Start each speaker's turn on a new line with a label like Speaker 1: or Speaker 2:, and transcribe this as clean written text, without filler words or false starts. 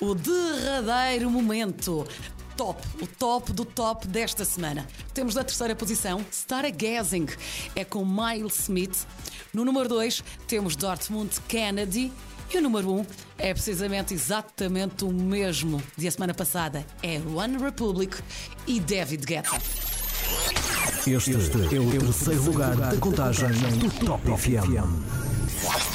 Speaker 1: o derradeiro momento. O top do top desta semana. Temos na terceira posição Stargazing, é com Miles Smith. No número 2 temos Dortmund Kennedy. E o número 1 é precisamente exatamente o mesmo de a semana passada. É One Republic e David Guetta.
Speaker 2: Este é o terceiro lugar da contagem do Top FM.